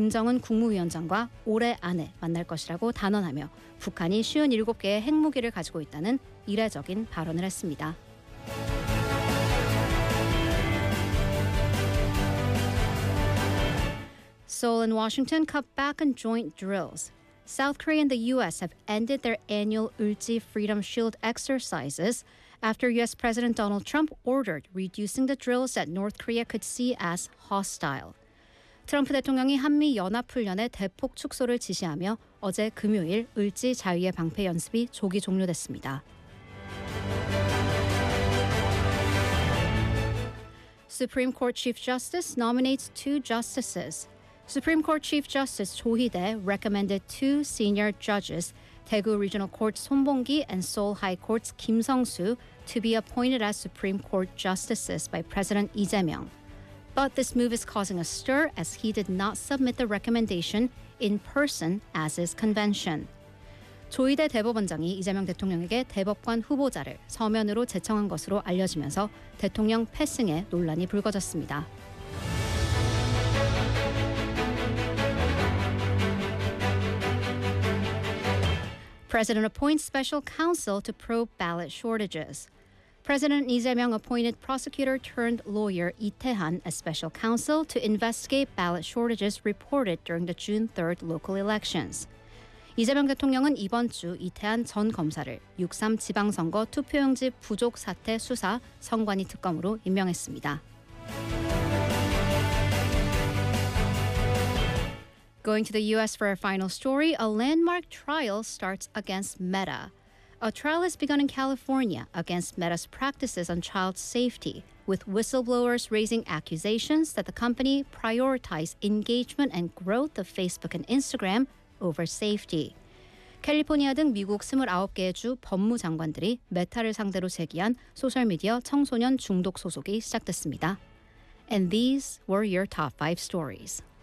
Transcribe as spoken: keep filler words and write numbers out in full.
김정은 국무위원장과 올해 안에 만날 것이라고 단언하며 북한이 오십칠 개의 핵무기를 가지고 있다는 이례적인 발언을 했습니다. Seoul and Washington cut back on joint drills. South Korea and the U S have ended their annual Ulji Freedom Shield exercises after U S President Donald Trump ordered reducing the drills that North Korea could see as hostile. 트럼프 대통령이 한미 연합훈련의 대폭 축소를 지시하며 어제 금요일 을지 자위의 방패 연습이 조기 종료됐습니다. Supreme Court Chief Justice nominates two justices. Supreme Court Chief Justice 조 희대 recommended two senior judges, Daegu Regional Court's 손봉기 and Seoul High Court's Kim Sung-soo, to be appointed as Supreme Court justices by President Lee Jae-myung. But this move is causing a stir as he did not submit the recommendation in person as is convention. 조희대 대법원장이 이재명 대통령에게 대법관 후보자를 서면으로 제청한 것으로 알려지면서 대통령 패승에 논란이 불거졌습니다. President appoints special counsel to probe ballot shortages. President Lee Jae-myung appointed prosecutor turned lawyer Lee Tae-han as special counsel to investigate ballot shortages reported during the June third local elections. 이재명 대통령은 이번 주 이태한 전 검사를 육삼 지방선거 투표용지 부족 사태 수사 선관위 특검으로 임명했습니다. Going to the U S for our final story, a landmark trial starts against Meta. A trial has begun in California against Meta's practices on child safety, with whistleblowers raising accusations that the company prioritized engagement and growth of Facebook and Instagram over safety. 캘리포니아 등 미국 이십구 개의 주 법무장관들이 메타를 상대로 제기한 소셜미디어 청소년 중독 소송이 시작됐습니다. And these were your top five stories.